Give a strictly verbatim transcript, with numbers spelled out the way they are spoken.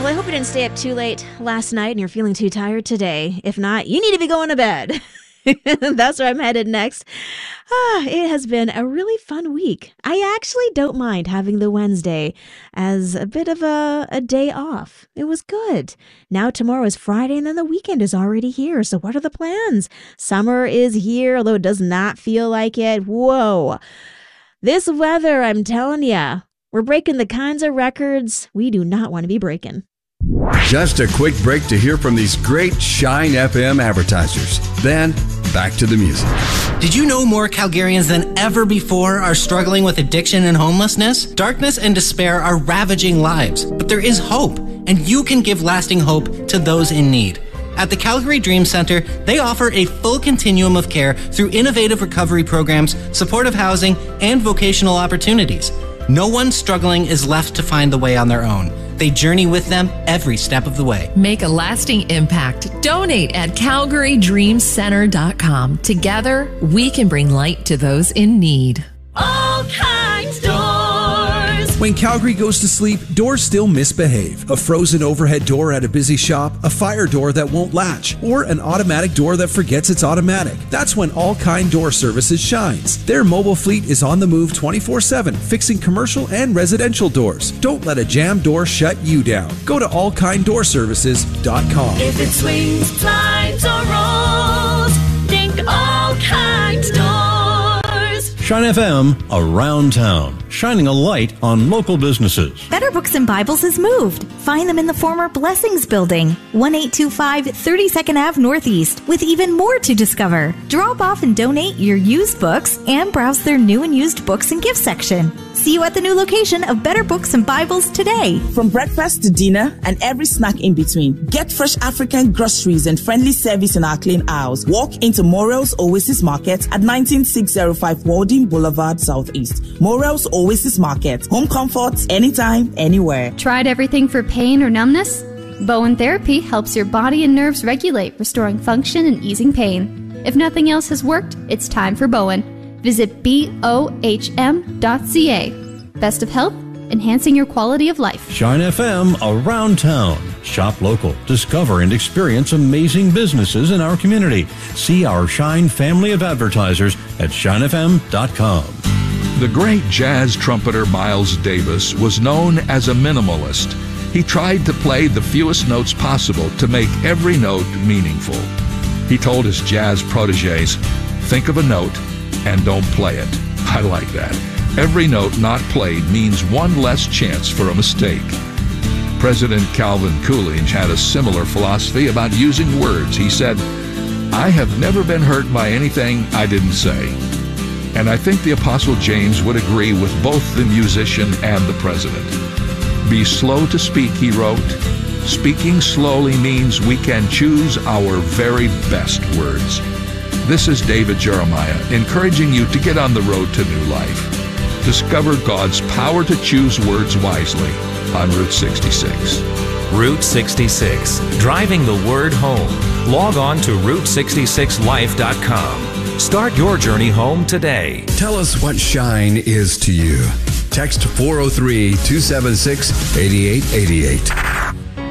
Well, I hope you didn't stay up too late last night and you're feeling too tired today. If not, you need to be going to bed. That's where I'm headed next. Ah, it has been a really fun week. I actually don't mind having the Wednesday as a bit of a, a day off. It was good. Now tomorrow is Friday and then the weekend is already here. So what are the plans? Summer is here, although it does not feel like it. Whoa. This weather, I'm telling ya, we're breaking the kinds of records we do not want to be breaking. Just a quick break to hear from these great Shine F M advertisers. Then, back to the music. Did you know more Calgarians than ever before are struggling with addiction and homelessness? Darkness and despair are ravaging lives, but there is hope, and you can give lasting hope to those in need. At the Calgary Dream Center, they offer a full continuum of care through innovative recovery programs, supportive housing, and vocational opportunities. No one struggling is left to find the way on their own. They journey with them every step of the way. Make a lasting impact. Donate at calgary dream center dot com. Together, we can bring light to those in need. All Kinds Doors. When Calgary goes to sleep, doors still misbehave. A frozen overhead door at a busy shop, a fire door that won't latch, or an automatic door that forgets it's automatic. That's when All Kind Door Services shines. Their mobile fleet is on the move twenty-four seven, fixing commercial and residential doors. Don't let a jammed door shut you down. Go to all kind door services dot com. If it swings, slides, or rolls, think All Kinds Doors. Shine F M around town, shining a light on local businesses. Better Books and Bibles has moved. Find them in the former Blessings Building, one eight two five thirty-second Avenue Northeast, with even more to discover. Drop off and donate your used books and browse their new and used books and gift section. See you at the new location of Better Books and Bibles today. From breakfast to dinner and every snack in between, get fresh African groceries and friendly service in our clean aisles. Walk into Morel's Oasis Market at nineteen six oh five Walding Boulevard Southeast. Morel's Oasis Market. Home comfort anytime, anywhere. Tried everything for pain or numbness? Bowen Therapy helps your body and nerves regulate, restoring function and easing pain. If nothing else has worked, it's time for Bowen. Visit B O H M dot C A. Best of health, enhancing your quality of life. Shine F M around town. Shop local. Discover and experience amazing businesses in our community. See our Shine family of advertisers at shine f m dot com. The great jazz trumpeter Miles Davis was known as a minimalist. He tried to play the fewest notes possible to make every note meaningful. He told his jazz protégés, think of a note and don't play it. I like that. Every note not played means one less chance for a mistake. President Calvin Coolidge had a similar philosophy about using words. He said, I have never been hurt by anything I didn't say. And I think the Apostle James would agree with both the musician and the president. Be slow to speak, he wrote. Speaking slowly means we can choose our very best words. This is David Jeremiah, encouraging you to get on the road to new life. Discover God's power to choose words wisely on Route sixty-six. Route sixty-six, driving the word home. Log on to route sixty-six life dot com. Start your journey home today. Tell us what Shine is to you. Text four oh three, two seven six, eight eight eight eight.